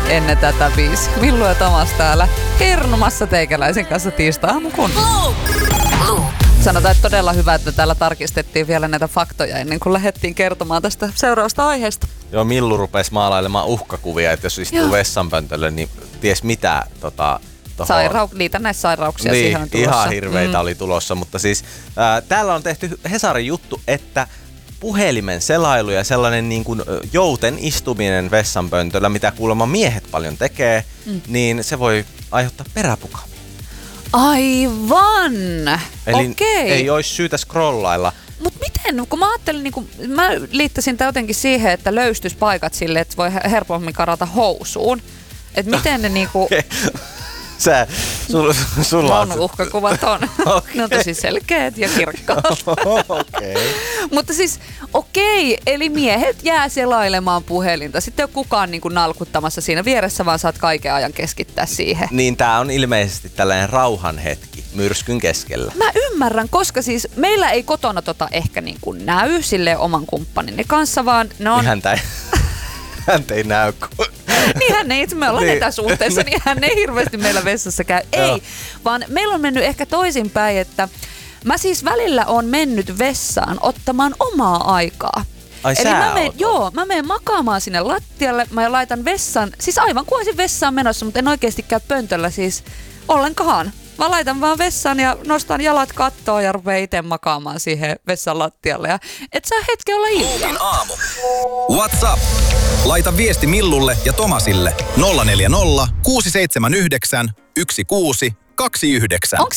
ennen tätä biisiä. Millu ja Tomas täällä hernomassa teikäläisen kanssa tiistai-aamu kunnossa. Sanotaan, että todella hyvä, että täällä tarkistettiin vielä näitä faktoja ennen kuin lähdettiin kertomaan tästä seuraavasta aiheesta. Joo, Millu rupesi maalailemaan uhkakuvia, että jos istuu vessanpöntölle, niin ties mitä liitännäissairauksia niin, siihen on tulossa. Ihan hirveitä oli tulossa, mutta siis täällä on tehty Hesarin juttu, että puhelimen selailu ja sellainen niin kuin jouten istuminen vessanpöntöllä, mitä kuulemma miehet paljon tekee, niin se voi aiheuttaa peräpukamia. Aivan! Eli okei. Ei olisi syytä scrollailla. Mut miten, kun mä ajattelin, mä liittäisin tää jotenkin siihen, että löystyspaikat sille, että voi helpommin karata housuun. Että miten ne niinku... Sulla on uhkakuvat on. Okay. Ne on tosi selkeät ja kirkkaat. Okay. Mutta siis eli miehet jää selailemaan puhelinta. Sitten ei ole kukaan niin kuin nalkuttamassa siinä vieressä, vaan saat kaiken ajan keskittää siihen. Niin tää on ilmeisesti tällainen rauhan hetki myrskyn keskellä. Mä ymmärrän, koska siis meillä ei kotona ehkä niin kuin näy silleen oman kumppanini kanssa, vaan ne on... Häntä ei näy. Niin hän ei, me ollaan etäsuhteessa, niin hän ei hirveästi meillä vessassa käy. Ei, vaan meillä on mennyt ehkä toisinpäin, että mä siis välillä on mennyt vessaan ottamaan omaa aikaa. Ai eli mä menen makaamaan sinne lattialle, mä laitan vessan, siis aivan kuin olisin vessaan menossa, mutta en oikeasti käy pöntöllä siis ollenkaan. Mä laitan vaan vessaan ja nostan jalat kattoon ja rupean itse makaamaan siihen vessan lattialle. Ja et saa hetken olla Luukin aamu. What's up? Laita viesti Millulle ja Tomasille 040 679 1629. Onko